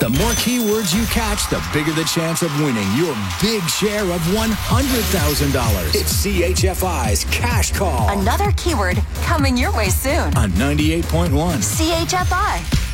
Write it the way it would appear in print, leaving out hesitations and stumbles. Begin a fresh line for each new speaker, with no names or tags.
The more keywords you catch, the bigger the chance of winning your big share of $100,000. It's CHFI's Cash Call.
Another keyword coming your way soon.
On 98.1.
CHFI.